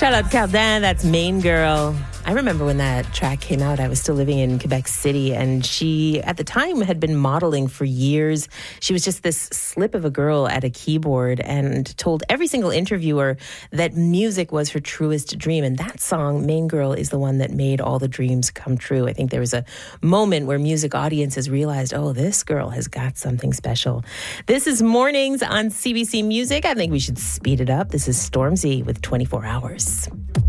Charlotte Cardin, that's Main Girl. I remember when that track came out, I was still living in Quebec City, and she, at the time, had been modeling for years. She was just this slip of a girl at a keyboard and told every single interviewer that music was her truest dream. And that song, Main Girl, is the one that made all the dreams come true. I think there was a moment where music audiences realized, oh, this girl has got something special. This is Mornings on CBC Music. I think we should speed it up. This is Stormzy with 24 Hours.